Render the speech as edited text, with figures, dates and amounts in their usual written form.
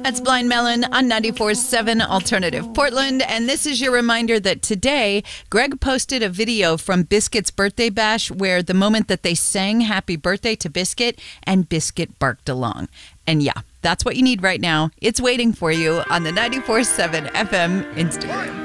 That's Blind Melon on 94.7 Alternative Portland. And this is your reminder that today, Greg posted a video from Biscuit's birthday bash where the moment that they sang happy birthday to Biscuit and Biscuit barked along. And yeah, that's what you need right now. It's waiting for you on the 94.7 FM Instagram.